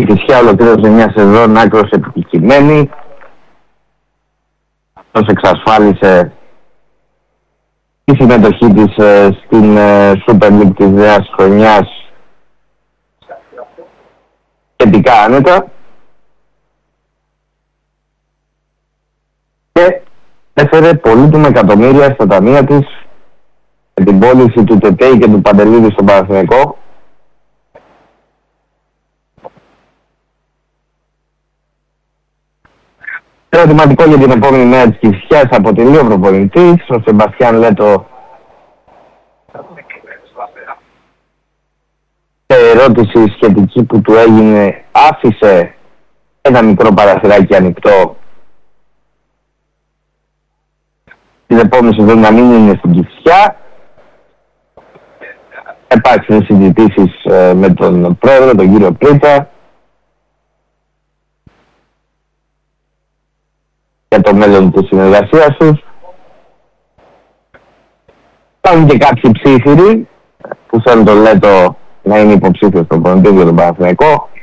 Η Κηφισιά ολοκλήρωσε μια σεζόν άκρως επιτυχημένη. Αυτός εξασφάλισε τη συμμετοχή της στην Super League της νέας χρονιάς σχετικά άνετα. Και έφερε πολύτιμα εκατομμύρια στα ταμεία της με την πώληση του Τετέι και του Παντελίδη στον Παναθηναϊκό. Ερωτηματικό για την επόμενη μέρα της Κηφισιάς αποτελεί ο προπονητής, ο Σεμπαστιάν Λέτο. Σε ερώτηση σχετική που του έγινε, άφησε ένα μικρό παραθυράκι ανοιχτό την επόμενη σεζόν να μην είναι στην Κηφισιά. Υπάρξουν συζητήσεις με τον πρόεδρο, τον κύριο Πρίτσα, για το μέλλον της συνεργασίας τους. Υπάρχουν και κάποιοι ψήφιροι που θέλουν τον Λέτο να είναι υποψήφιος στον προπονητή για τον Παναθηναϊκό.